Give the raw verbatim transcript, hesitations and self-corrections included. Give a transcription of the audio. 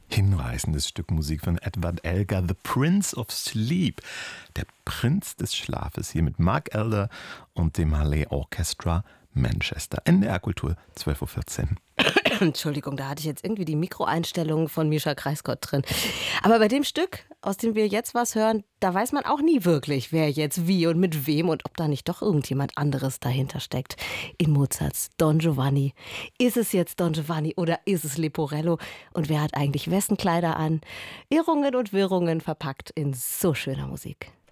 Hinreißendes Stück Musik von Edward Elgar, The Prince of Sleep, der Prinz des Schlafes, hier mit Mark Elder und dem Hallé Orchestra Manchester. N D R Kultur, zwölf Uhr vierzehn. Entschuldigung, da hatte ich jetzt irgendwie die Mikroeinstellungen von Mischa Kreisgott drin. Aber bei dem Stück, aus dem wir jetzt was hören, da weiß man auch nie wirklich, wer jetzt wie und mit wem und ob da nicht doch irgendjemand anderes dahinter steckt. In Mozarts Don Giovanni. Ist es jetzt Don Giovanni oder ist es Leporello? Und wer hat eigentlich wessen Kleider an? Irrungen und Wirrungen verpackt in so schöner Musik.